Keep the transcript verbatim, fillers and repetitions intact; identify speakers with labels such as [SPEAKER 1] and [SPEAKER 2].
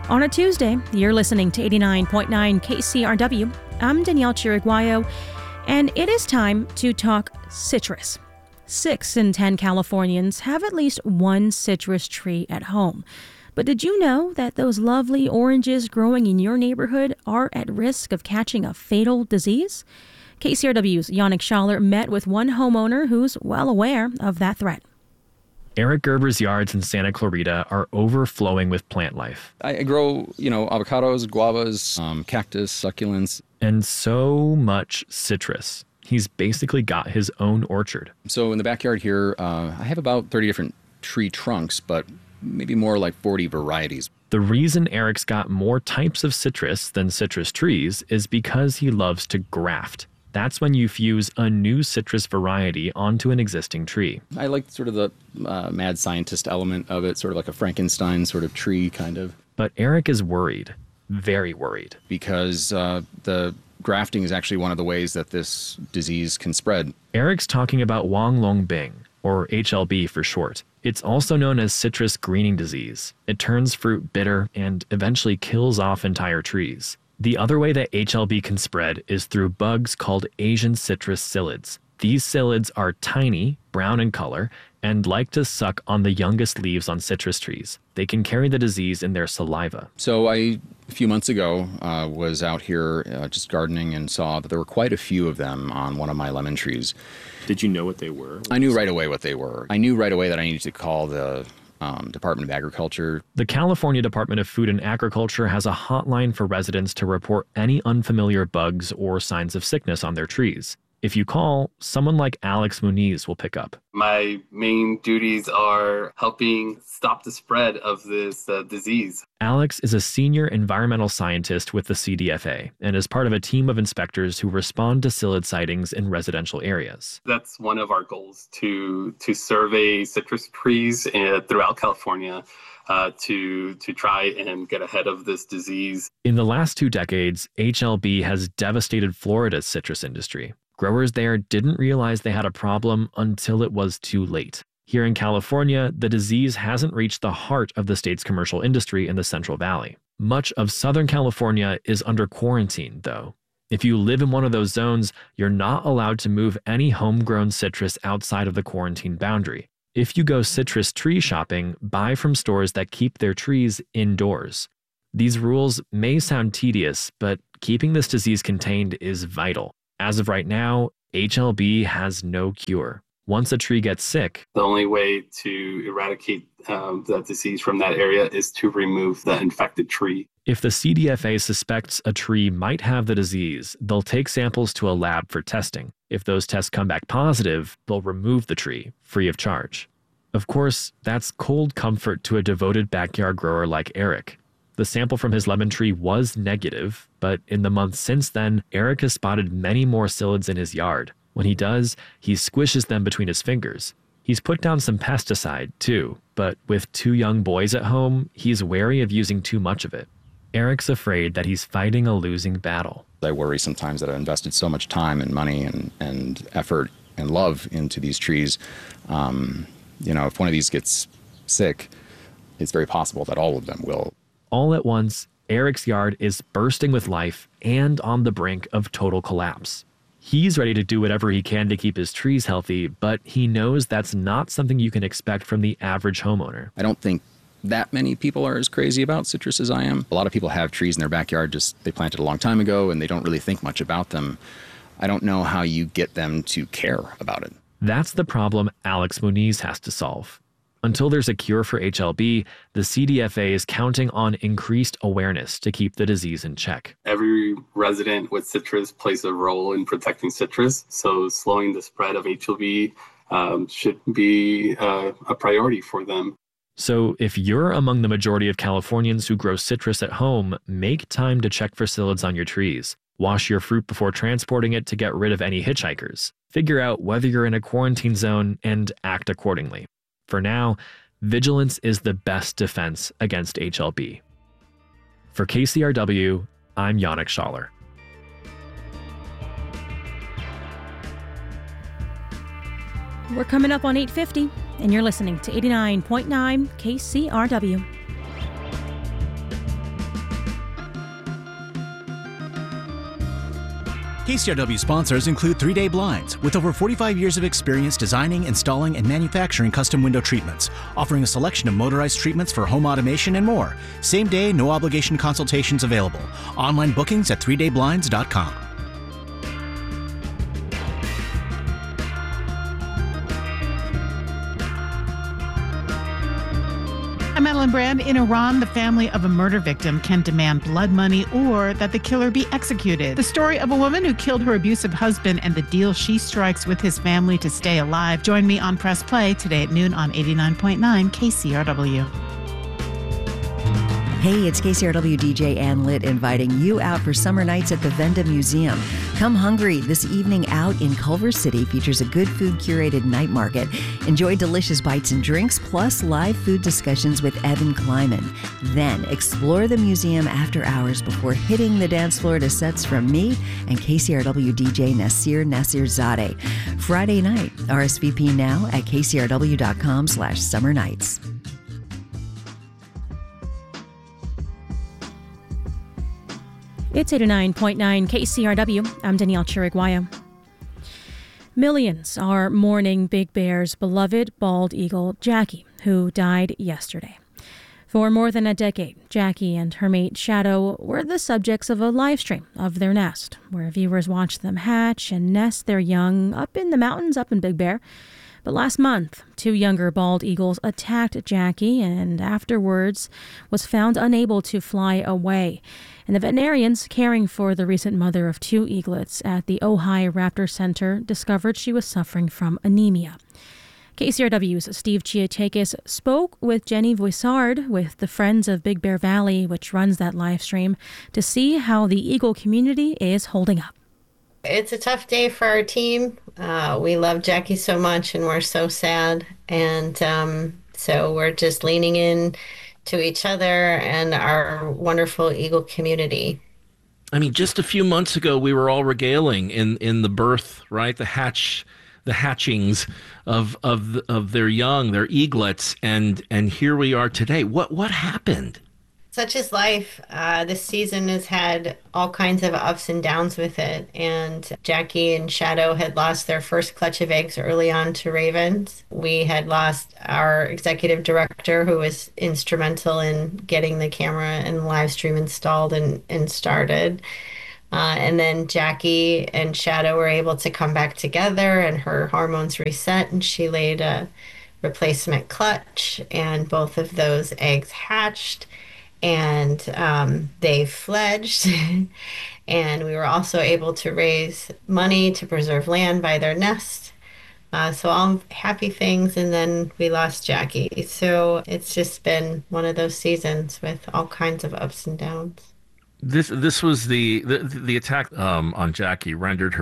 [SPEAKER 1] On a Tuesday, you're listening to eighty-nine point nine K C R W. I'm Danielle Chiriguayo, and it is time to talk citrus. Six in ten Californians have at least one citrus tree at home. But did you know that those lovely oranges growing in your neighborhood are at risk of catching a fatal disease? K C R W's Yannick Schaller met with one homeowner who's well aware of that threat.
[SPEAKER 2] Eric Gerber's yards in Santa Clarita are overflowing with plant life.
[SPEAKER 3] I grow, you know, avocados, guavas, um, cactus, succulents.
[SPEAKER 2] And so much citrus. He's basically got his own orchard.
[SPEAKER 3] So in the backyard here, uh, I have about thirty different tree trunks, but maybe more like forty varieties.
[SPEAKER 2] The reason Eric's got more types of citrus than citrus trees is because he loves to graft. That's when you fuse a new citrus variety onto an existing tree.
[SPEAKER 3] I like sort of the uh, mad scientist element of it, sort of like a Frankenstein sort of tree, kind of.
[SPEAKER 2] But Eric is worried, very worried.
[SPEAKER 3] Because uh, the grafting is actually one of the ways that this disease can spread.
[SPEAKER 2] Eric's talking about Huanglongbing, or H L B for short. It's also known as citrus greening disease. It turns fruit bitter and eventually kills off entire trees. The other way that H L B can spread is through bugs called Asian citrus psyllids. These psyllids are tiny, brown in color, and like to suck on the youngest leaves on citrus trees. They can carry the disease in their saliva.
[SPEAKER 3] So I, a few months ago, uh, was out here uh, just gardening and saw that there were quite a few of them on one of my lemon trees.
[SPEAKER 4] Did you know what they were?
[SPEAKER 3] I knew right away what they were. I knew right away that I needed to call the Um, Department of Agriculture.
[SPEAKER 2] The California Department of Food and Agriculture has a hotline for residents to report any unfamiliar bugs or signs of sickness on their trees. If you call, someone like Alex Muniz will pick up.
[SPEAKER 5] My main duties are helping stop the spread of this uh, disease.
[SPEAKER 2] Alex is a senior environmental scientist with the C D F A and is part of a team of inspectors who respond to psyllid sightings in residential areas.
[SPEAKER 5] That's one of our goals, to to survey citrus trees uh, throughout California uh, to to try and get ahead of this disease.
[SPEAKER 2] In the last two decades, H L B has devastated Florida's citrus industry. Growers there didn't realize they had a problem until it was too late. Here in California, the disease hasn't reached the heart of the state's commercial industry in the Central Valley. Much of Southern California is under quarantine, though. If you live in one of those zones, you're not allowed to move any homegrown citrus outside of the quarantine boundary. If you go citrus tree shopping, buy from stores that keep their trees indoors. These rules may sound tedious, but keeping this disease contained is vital. As of right now, H L B has no cure. Once a tree gets sick,
[SPEAKER 5] the only way to eradicate um, that disease from that area is to remove the infected tree.
[SPEAKER 2] If the C D F A suspects a tree might have the disease, they'll take samples to a lab for testing. If those tests come back positive, they'll remove the tree, free of charge. Of course, that's cold comfort to a devoted backyard grower like Eric. The sample from his lemon tree was negative, but in the months since then, Eric has spotted many more psyllids in his yard. When he does, he squishes them between his fingers. He's put down some pesticide, too, but with two young boys at home, he's wary of using too much of it. Eric's afraid that he's fighting a losing battle.
[SPEAKER 3] I worry sometimes that I've invested so much time and money and, and effort and love into these trees. Um, you know, if one of these gets sick, it's very possible that all of them will.
[SPEAKER 2] All at once, Eric's yard is bursting with life and on the brink of total collapse. He's ready to do whatever he can to keep his trees healthy, but he knows that's not something you can expect from the average homeowner.
[SPEAKER 3] I don't think that many people are as crazy about citrus as I am. A lot of people have trees in their backyard, just they planted a long time ago and they don't really think much about them. I don't know how you get them to care about it.
[SPEAKER 2] That's the problem Alex Muniz has to solve. Until there's a cure for H L B, the C D F A is counting on increased awareness to keep the disease in check.
[SPEAKER 5] Every resident with citrus plays a role in protecting citrus, so slowing the spread of H L B um, should be uh, a priority for them.
[SPEAKER 2] So if you're among the majority of Californians who grow citrus at home, make time to check for psyllids on your trees. Wash your fruit before transporting it to get rid of any hitchhikers. Figure out whether you're in a quarantine zone and act accordingly. For now, vigilance is the best defense against H L B. For K C R W, I'm Yannick Schaller.
[SPEAKER 1] We're coming up on eight fifty, and you're listening to eighty-nine point nine K C R W.
[SPEAKER 6] K C R W sponsors include three day Blinds, with over forty-five years of experience designing, installing, and manufacturing custom window treatments, offering a selection of motorized treatments for home automation and more. Same day, no obligation consultations available. Online bookings at three day blinds dot com.
[SPEAKER 7] I'm Madeline Brand. In Iran, the family of a murder victim can demand blood money or that the killer be executed. The story of a woman who killed her abusive husband and the deal she strikes with his family to stay alive. Join me on Press Play today at noon on eighty-nine point nine K C R W.
[SPEAKER 8] Hey, it's K C R W D J Ann Litt inviting you out for summer nights at the Venda Museum. Come hungry. This evening out in Culver City features a good food curated night market. Enjoy delicious bites and drinks, plus live food discussions with Evan Kleiman. Then explore the museum after hours before hitting the dance floor to sets from me and K C R W D J Nasir Nasirzadeh. Friday night. R S V P now at K C R W dot com slash summer nights.
[SPEAKER 1] It's eighty-nine point nine K C R W. I'm Danielle Chiriguayo. Millions are mourning Big Bear's beloved bald eagle, Jackie, who died yesterday. For more than a decade, Jackie and her mate Shadow were the subjects of a live stream of their nest, where viewers watched them hatch and nest their young up in the mountains up in Big Bear. But last month, two younger bald eagles attacked Jackie and afterwards was found unable to fly away. And the veterinarians caring for the recent mother of two eaglets at the Ojai Raptor Center discovered she was suffering from anemia. K C R W's Steve Chiatakis spoke with Jenny Voisard with the Friends of Big Bear Valley, which runs that live stream, to see how the eagle community is holding up.
[SPEAKER 9] It's a tough day for our team. Uh, we love Jackie so much and we're so sad. And um, so we're just leaning in to each other and our wonderful eagle community.
[SPEAKER 10] I mean, just a few months ago, we were all regaling in, in the birth, right? The hatch, the hatchings of of of their young, their eaglets, and and here we are today. What what happened?
[SPEAKER 9] Such is life. Uh, this season has had all kinds of ups and downs with it. And Jackie and Shadow had lost their first clutch of eggs early on to ravens. We had lost our executive director, who was instrumental in getting the camera and live stream installed and, and started. Uh, and then Jackie and Shadow were able to come back together and her hormones reset and she laid a replacement clutch and both of those eggs hatched. And um, they fledged, and we were also able to raise money to preserve land by their nest. Uh, so all happy things, and then we lost Jackie. So it's just been one of those seasons with all kinds of ups and downs.
[SPEAKER 10] This this was the the, the attack um, on Jackie rendered her